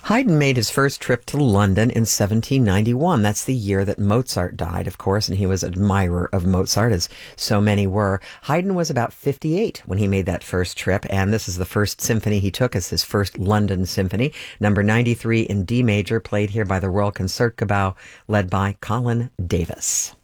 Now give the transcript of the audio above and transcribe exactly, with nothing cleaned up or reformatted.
Haydn made his first trip to London in seventeen ninety-one. That's the year that Mozart died, of course, and he was an admirer of Mozart, as so many were. Haydn was about fifty-eight when he made that first trip, and this is the first symphony he took as his first London symphony, number ninety-three in D major, played here by the Royal Concertgebouw, led by Colin Davis.